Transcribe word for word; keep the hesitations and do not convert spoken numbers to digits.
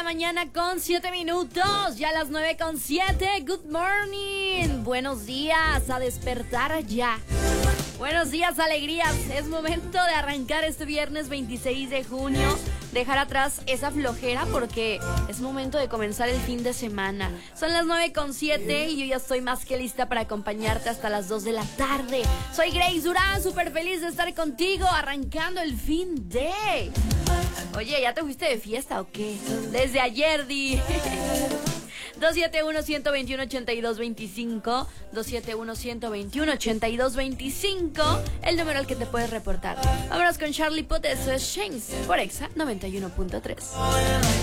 mañana con siete minutos, ya a las nueve con siete. Good morning, buenos días, a despertar ya. Buenos días, alegrías. Es momento de arrancar este viernes veintiséis de junio. Dejar atrás esa flojera porque es momento de comenzar el fin de semana. Son las nueve con siete y yo ya estoy más que lista para acompañarte hasta las dos de la tarde. Soy Grace Durán, súper feliz de estar contigo, arrancando el fin de... Oye, ¿ya te fuiste de fiesta o qué? Desde ayer, di... dos siete uno, uno dos uno, ocho dos dos cinco, dos siete uno, uno dos uno, ocho dos dos cinco, el número al que te puedes reportar. Vámonos con Charlie Puth, eso es Shanes, por Exa noventa y uno punto tres.